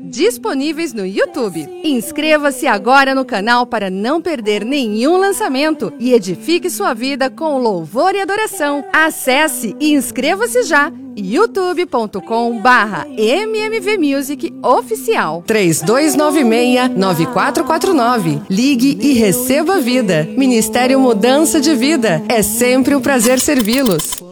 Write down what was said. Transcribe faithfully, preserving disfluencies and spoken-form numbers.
disponíveis no YouTube. Inscreva-se agora no canal para não perder nenhum lançamento e edifique sua vida com louvor e adoração. Acesse e inscreva-se já. youtube ponto com barra M M V Music Oficial. três dois nove seis, nove quatro quatro nove. Ligue e receba a vida. Ministério Mudança de Vida. É sempre um prazer servi-los.